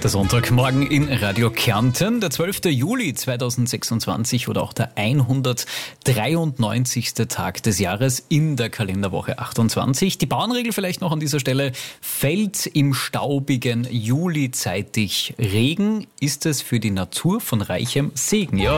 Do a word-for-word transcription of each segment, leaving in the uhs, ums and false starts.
Der Sonntagmorgen in Radio Kärnten, der zwölfte Juli zweitausendsechsundzwanzig oder auch der hundertdreiundneunzigste Tag des Jahres in der Kalenderwoche achtundzwanzig. Die Bauernregel vielleicht noch an dieser Stelle: Fällt im staubigen Juli zeitig Regen, ist es für die Natur von reichem Segen. Ja,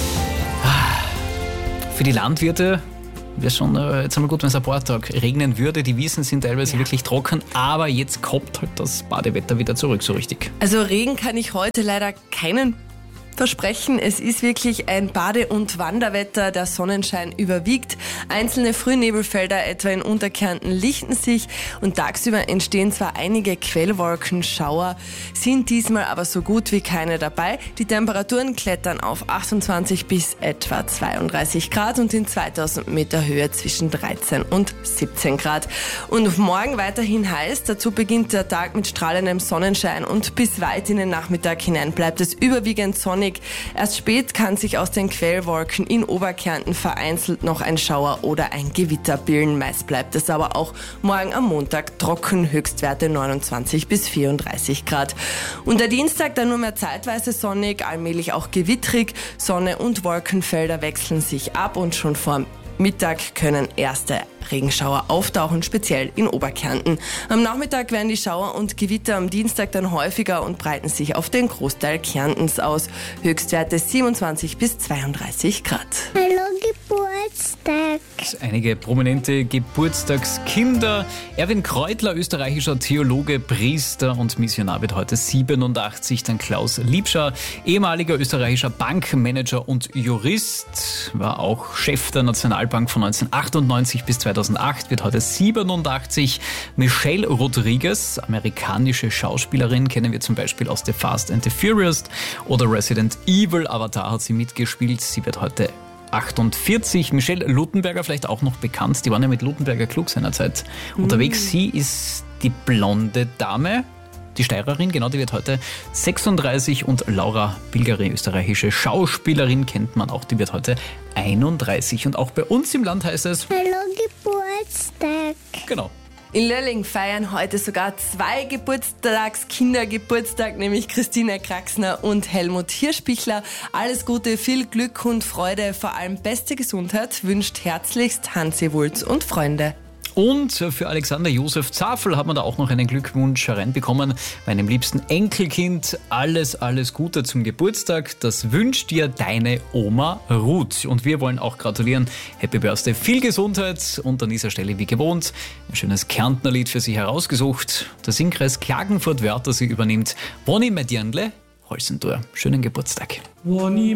für die Landwirte wäre schon äh, jetzt einmal gut, wenn es ein paar Tage regnen würde. Die Wiesen sind teilweise ja. wirklich trocken, aber jetzt kommt halt das Badewetter wieder zurück, so richtig. Also Regen kann ich heute leider keinen versprechen. Es ist wirklich ein Bade- und Wanderwetter. Der Sonnenschein überwiegt. Einzelne Frühnebelfelder, etwa in Unterkärnten, lichten sich und tagsüber entstehen zwar einige Quellwolken, Schauer, sind diesmal aber so gut wie keine dabei. Die Temperaturen klettern auf achtundzwanzig bis etwa zweiunddreißig Grad und in zweitausend Meter Höhe zwischen dreizehn und siebzehn Grad. Und morgen weiterhin heiß. Dazu beginnt der Tag mit strahlendem Sonnenschein und bis weit in den Nachmittag hinein bleibt es überwiegend sonnig. Erst spät kann sich aus den Quellwolken in Oberkärnten vereinzelt noch ein Schauer oder ein Gewitter bilden. Meist bleibt es aber auch morgen am Montag trocken, Höchstwerte neunundzwanzig bis vierunddreißig Grad. Und der Dienstag dann nur mehr zeitweise sonnig, allmählich auch gewittrig. Sonne und Wolkenfelder wechseln sich ab und schon vor Mittag können erste Regenschauer auftauchen, speziell in Oberkärnten. Am Nachmittag werden die Schauer und Gewitter am Dienstag dann häufiger und breiten sich auf den Großteil Kärntens aus. Höchstwerte siebenundzwanzig bis zweiunddreißig Grad. Hallo Geburtstag. Einige prominente Geburtstagskinder. Erwin Kreutler, österreichischer Theologe, Priester und Missionar, wird heute siebenundachtzig. Dann Klaus Liebscher, ehemaliger österreichischer Bankmanager und Jurist, war auch Chef der Nationalbank von neunzehnhundertachtundneunzig bis zweitausendacht, wird heute siebenundachtzig. Michelle Rodriguez, amerikanische Schauspielerin, kennen wir zum Beispiel aus The Fast and the Furious oder Resident Evil. Avatar hat sie mitgespielt. Sie wird heute achtundvierzig. Michelle Luttenberger, vielleicht auch noch bekannt. Die waren ja mit Luttenberger Klug seinerzeit mhm. unterwegs. Sie ist die blonde Dame, die Steirerin, genau, die wird heute sechsunddreißig. Und Laura Bilgeri, österreichische Schauspielerin, kennt man auch, die wird heute einunddreißig. Und auch bei uns im Land heißt es: Hallo Geburtstag. Genau. In Lölling feiern heute sogar zwei Geburtstagskinder Geburtstag, nämlich Christine Kraxner und Helmut Hirschbichler. Alles Gute, viel Glück und Freude, vor allem beste Gesundheit wünscht herzlichst Hansi Wulz und Freunde. Und für Alexander Josef Zafel hat man da auch noch einen Glückwunsch hereinbekommen. Meinem liebsten Enkelkind, alles, alles Gute zum Geburtstag. Das wünscht dir deine Oma Ruth. Und wir wollen auch gratulieren. Happy Birthday, viel Gesundheit. Und an dieser Stelle, wie gewohnt, ein schönes Kärntner Lied für Sie herausgesucht. Der Singkreis Klagenfurt-Wörthersee übernimmt Woni Medjernle Holzentor. Schönen Geburtstag.